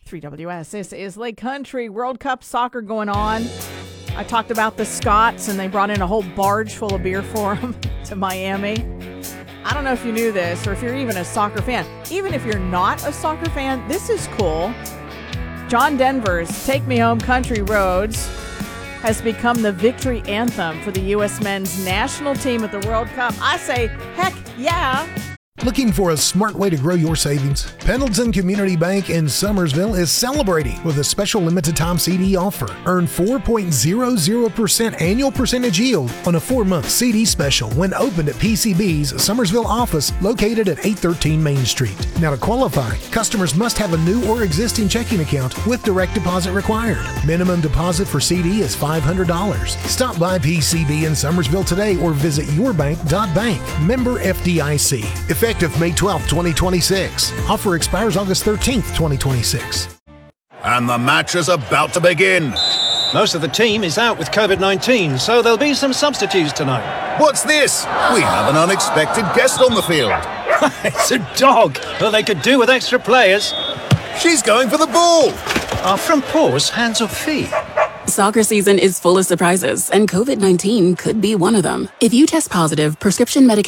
3WS. This is Lake Country. World Cup soccer going on. I talked about the Scots, and they brought in a whole barge full of beer for them to Miami. I don't know if you knew this or if you're even a soccer fan. Even if you're not a soccer fan, this is cool. John Denver's Take Me Home Country Roads has become the victory anthem for the U.S. men's national team at the World Cup. I say, heck yeah. Looking for a smart way to grow your savings? Pendleton Community Bank in Summersville is celebrating with a special limited time CD offer. Earn 4.00% annual percentage yield on a 4-month CD special when opened at PCB's Summersville office located at 813 Main Street. Now to qualify, customers must have a new or existing checking account with direct deposit required. Minimum deposit for CD is $500. Stop by PCB in Summersville today or visit yourbank.bank. Member FDIC. Effective May 12, 2026. Offer expires August 13th, 2026. And the match is about to begin. Most of the team is out with COVID-19, so there'll be some substitutes tonight. What's this? We have an unexpected guest on the field. It's a dog. Well, they could do with extra players. She's going for the ball. Are front paws hands or feet? Soccer season is full of surprises, and COVID-19 could be one of them. If you test positive, prescription medication